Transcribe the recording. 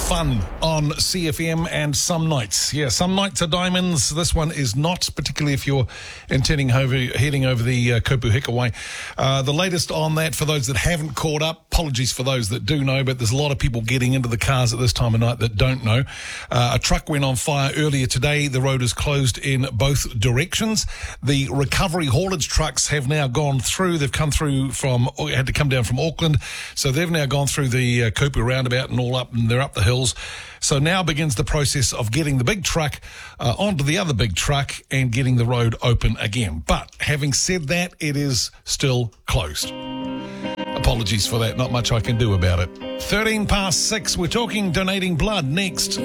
fun on CFM and some nights. Yeah, some nights are diamonds. This one is not, particularly if you're heading over the Kopuhika way. The latest on that, for those that haven't caught up, apologies for those that do know, but there's a lot of people getting into the cars at this time of night that don't know. A truck went on fire earlier today. The road is closed in both directions. The recovery haulage trucks have now gone through. They've come through had to come down from Auckland. So they've now gone through the Kupu roundabout and all up, and they're up the hills. So now begins the process of getting the big truck onto the other big truck and getting the road open again. But having said that, it is still closed. Apologies for that. Not much I can do about it. 13 past 6. We're talking donating blood next.